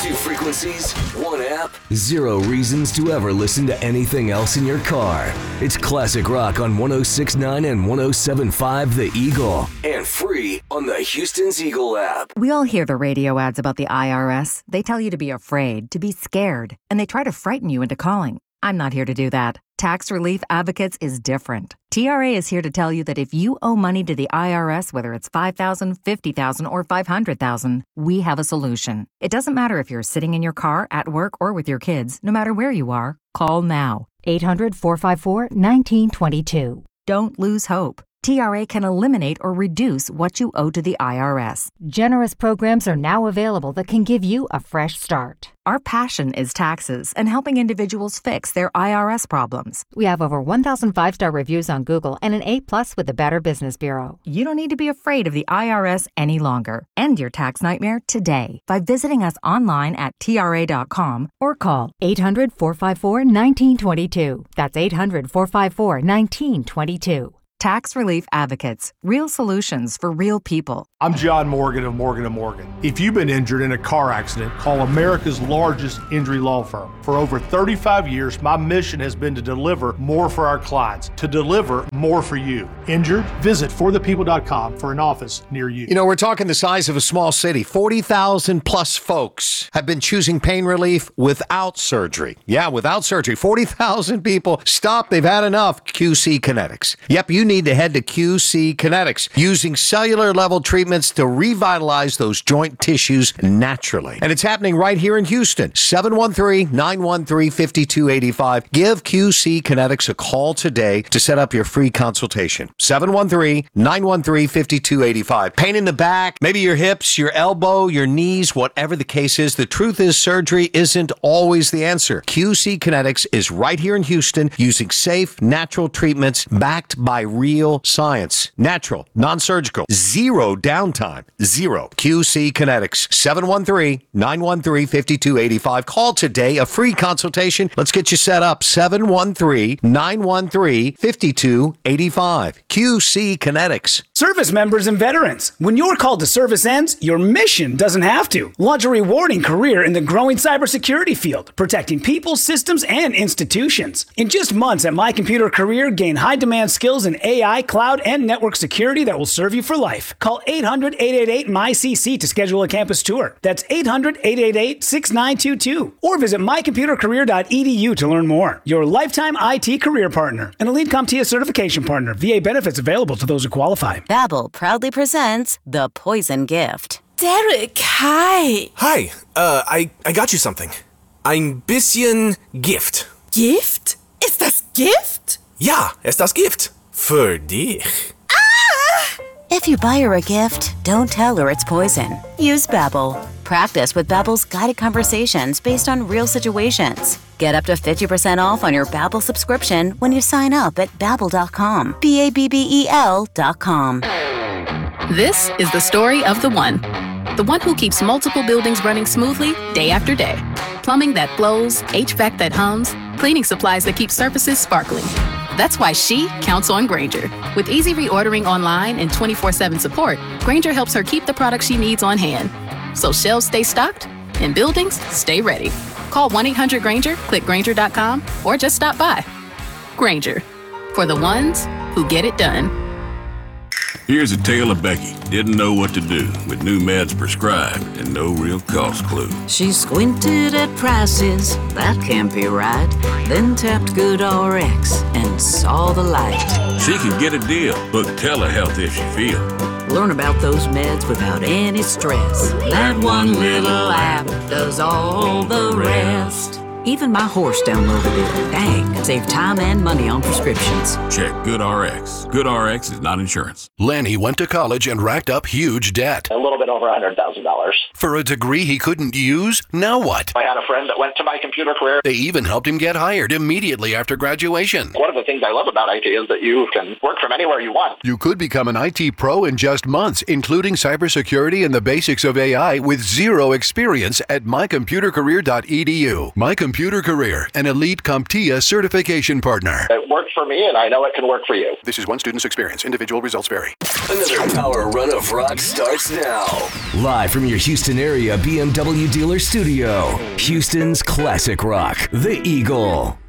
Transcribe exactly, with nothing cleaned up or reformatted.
Two frequencies, one app, zero reasons to ever listen to anything else in your car. It's classic rock on one oh six point nine and one oh seven point five The Eagle. And free on the Houston's Eagle app. We all hear the radio ads about the I R S. They tell you to be afraid, to be scared, and they try to frighten you into calling. I'm not here to do that. Tax Relief Advocates is different. T R A is here to tell you that if you owe money to the I R S, whether it's five thousand dollars, fifty thousand dollars, or five hundred thousand dollars, we have a solution. It doesn't matter if you're sitting in your car, at work, or with your kids. No matter where you are, call now. eight hundred, four five four, one nine two two. Don't lose hope. T R A can eliminate or reduce what you owe to the I R S. Generous programs are now available that can give you a fresh start. Our passion is taxes and helping individuals fix their I R S problems. We have over one thousand five-star reviews on Google and an A plus with the Better Business Bureau. You don't need to be afraid of the I R S any longer. End your tax nightmare today by visiting us online at T R A dot com or call eight hundred, four five four, one nine two two. That's eight hundred, four five four, one nine two two. Tax Relief Advocates. Real solutions for real people. I'm John Morgan of Morgan and Morgan. If you've been injured in a car accident, call America's largest injury law firm. For over thirty-five years, my mission has been to deliver more for our clients, to deliver more for you. Injured? Visit for the people dot com for an office near you. You know, we're talking the size of a small city. forty thousand plus folks have been choosing pain relief without surgery. Yeah, without surgery. forty thousand people. Stop. They've had enough. Q C Kinetics. Yep, you need to head to Q C Kinetics using cellular level treatments to revitalize those joint tissues naturally. And it's happening right here in Houston. seven one three, nine one three, five two eight five. Give Q C Kinetics a call today to set up your free consultation. seven one three, nine one three, five two eight five. Pain in the back, maybe your hips, your elbow, your knees, whatever the case is. The truth is surgery isn't always the answer. Q C Kinetics is right here in Houston using safe, natural treatments backed by real science. Natural, non-surgical, zero downtime, zero. Q C Kinetics, seven one three, nine one three, five two eight five. Call today, a free consultation. Let's get you set up, seven one three, nine one three, five two eight five. Q C Kinetics. Service members and veterans, when your call to service ends, your mission doesn't have to. Launch a rewarding career in the growing cybersecurity field, protecting people, systems, and institutions. In just months at My Computer Career, gain high-demand skills in A I, cloud, and network security that will serve you for life. Call eight hundred, eight eight eight, M Y C C to schedule a campus tour. That's eight hundred, eight eight eight, six nine two two. Or visit my computer career dot e d u to learn more. Your lifetime I T career partner. An Elite CompTIA certification partner. V A benefits available to those who qualify. Babbel proudly presents The Poison Gift. Derek, hi. Hi, uh, I, I got you something. Ein bisschen Gift. Gift? Ist das Gift? Ja, ist das Gift. Für dich. Ah! If you buy her a gift, don't tell her it's poison. Use Babbel. Practice with Babbel's guided conversations based on real situations. Get up to fifty percent off on your Babbel subscription when you sign up at babbel dot com. B A B B E L dot com. This is the story of the one. The one who keeps multiple buildings running smoothly day after day. Plumbing that flows, H V A C that hums, cleaning supplies that keep surfaces sparkling. That's why she counts on Grainger. With easy reordering online and twenty-four seven support, Grainger helps her keep the products she needs on hand. So shelves stay stocked and buildings stay ready. Call one eight hundred Grainger, click Grainger dot com, or just stop by. Grainger, for the ones who get it done. Here's a tale of Becky. Didn't know what to do with new meds prescribed and no real cost clue. She squinted at prices, that can't be right. Then tapped GoodRx and saw the light. She can get a deal. Book telehealth if she feel. Learn about those meds without any stress. That one little app does all the rest. Even my horse downloaded it. Dang, save time and money on prescriptions. Check GoodRx. GoodRx is not insurance. Lanny went to college and racked up huge debt. A little bit over one hundred thousand dollars. For a degree he couldn't use? Now what? I had a friend that went to my My Computer Career. They even helped him get hired immediately after graduation. One of the things I love about I T is that you can work from anywhere you want. You could become an I T pro in just months, including cybersecurity and the basics of A I with zero experience at my computer career dot e d u. My Computer Career, an elite CompTIA certification partner. It worked for me, and I know it can work for you. This is one student's experience. Individual results vary. Another power run of rock starts now. Live from your Houston area B M W dealer studio. Houston's classic rock, The Eagle.